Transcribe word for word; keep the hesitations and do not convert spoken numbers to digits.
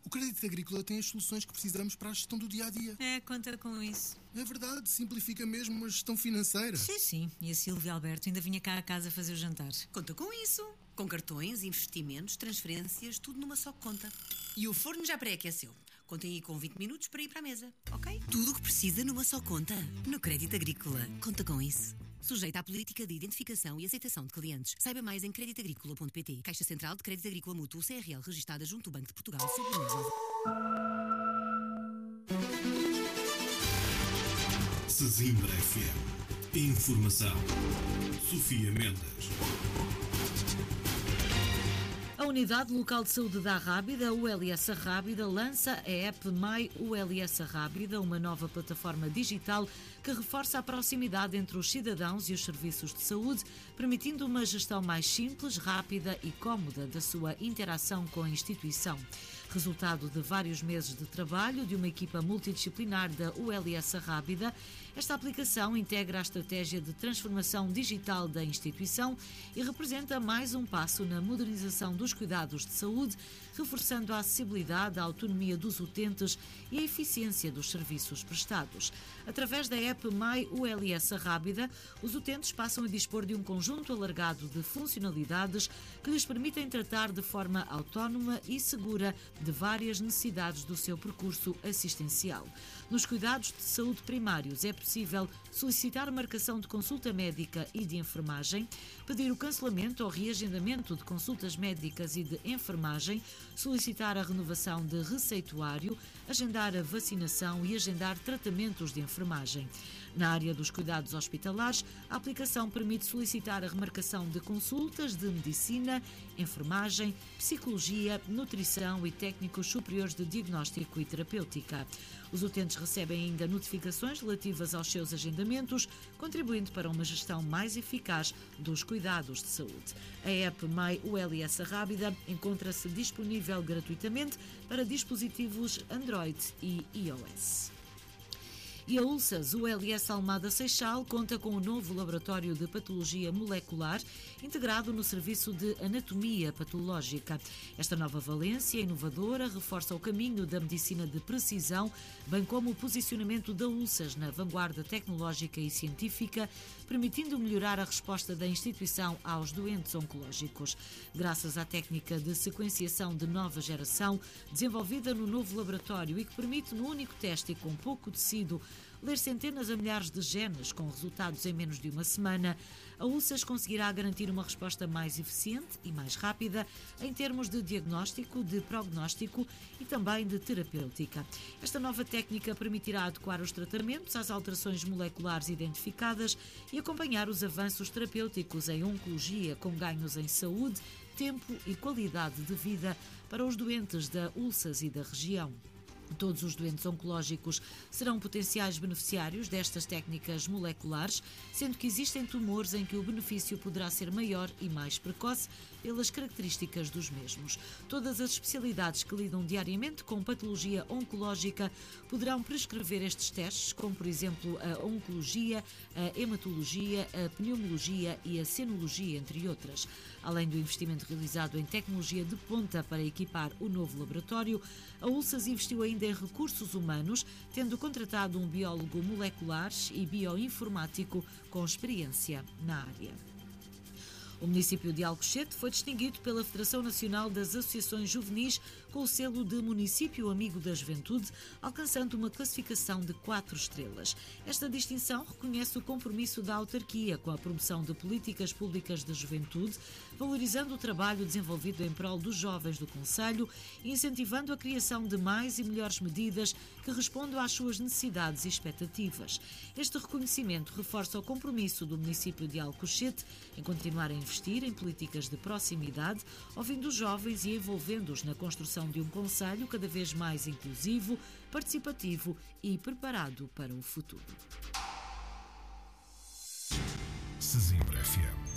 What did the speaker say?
O Crédito Agrícola tem as soluções que precisamos para a gestão do dia-a-dia. É, conta com isso. É verdade, simplifica mesmo uma gestão financeira. Sim, sim. E a Silvia Alberto ainda vinha cá a casa fazer o jantar. Conta com isso. Com cartões, investimentos, transferências, tudo numa só conta. E o forno já pré-aqueceu. Contem aí com vinte minutos para ir para a mesa, ok? Tudo o que precisa numa só conta. No Crédito Agrícola. Conta com isso. Sujeita à política de identificação e aceitação de clientes. Saiba mais em crédito agrícola ponto pt. Caixa Central de Crédito Agrícola Mútuo C R L registada junto ao Banco de Portugal. Sob o número. Sesimbra F M. Informação. Sofia Mendes. A Unidade Local de Saúde da Rábida, U L S Rábida, lança a app My U L S Rábida, uma nova plataforma digital que reforça a proximidade entre os cidadãos e os serviços de saúde, permitindo uma gestão mais simples, rápida e cómoda da sua interação com a instituição. Resultado de vários meses de trabalho de uma equipa multidisciplinar da U L S Rábida, esta aplicação integra a estratégia de transformação digital da instituição e representa mais um passo na modernização dos cuidados de saúde, reforçando a acessibilidade, a autonomia dos utentes e a eficiência dos serviços prestados. Através da app My U L S Rábida, os utentes passam a dispor de um conjunto alargado de funcionalidades que lhes permitem tratar de forma autónoma e segura de várias necessidades do seu percurso assistencial. Nos cuidados de saúde primários é possível solicitar marcação de consulta médica e de enfermagem, pedir o cancelamento ou reagendamento de consultas médicas e de enfermagem, solicitar a renovação de receituário, agendar a vacinação e agendar tratamentos de enfermagem. Na área dos cuidados hospitalares, a aplicação permite solicitar a remarcação de consultas de medicina, enfermagem, psicologia, nutrição e técnicos superiores de diagnóstico e terapêutica. Os utentes recebem ainda notificações relativas aos seus agendamentos, contribuindo para uma gestão mais eficaz dos cuidados de saúde. A app My U L S Rábida encontra-se disponível gratuitamente para dispositivos Android e iOS. E a U L S A S U L S Almada Seixal conta com um novo laboratório de patologia molecular integrado no serviço de anatomia patológica. Esta nova valência inovadora reforça o caminho da medicina de precisão, bem como o posicionamento da U L S A S na vanguarda tecnológica e científica, permitindo melhorar a resposta da instituição aos doentes oncológicos. Graças à técnica de sequenciação de nova geração, desenvolvida no novo laboratório e que permite, no único teste e com pouco tecido, ler centenas a milhares de genes com resultados em menos de uma semana, a U L S A S conseguirá garantir uma resposta mais eficiente e mais rápida em termos de diagnóstico, de prognóstico e também de terapêutica. Esta nova técnica permitirá adequar os tratamentos às alterações moleculares identificadas e acompanhar os avanços terapêuticos em oncologia com ganhos em saúde, tempo e qualidade de vida para os doentes da U L S A S e da região. Todos os doentes oncológicos serão potenciais beneficiários destas técnicas moleculares, sendo que existem tumores em que o benefício poderá ser maior e mais precoce pelas características dos mesmos. Todas as especialidades que lidam diariamente com patologia oncológica poderão prescrever estes testes, como por exemplo a oncologia, a hematologia, a pneumologia e a senologia, entre outras. Além do investimento realizado em tecnologia de ponta para equipar o novo laboratório, a U L S A S investiu ainda em recursos humanos, tendo contratado um biólogo molecular e bioinformático com experiência na área. O município de Alcochete foi distinguido pela Federação Nacional das Associações Juvenis com o selo de Município Amigo da Juventude, alcançando uma classificação de quatro estrelas. Esta distinção reconhece o compromisso da autarquia com a promoção de políticas públicas da juventude, valorizando o trabalho desenvolvido em prol dos jovens do concelho e incentivando a criação de mais e melhores medidas que respondam às suas necessidades e expectativas. Este reconhecimento reforça o compromisso do município de Alcochete em continuar a investir em políticas de proximidade, ouvindo os jovens e envolvendo-os na construção de um concelho cada vez mais inclusivo, participativo e preparado para o futuro. Sesimbra F M.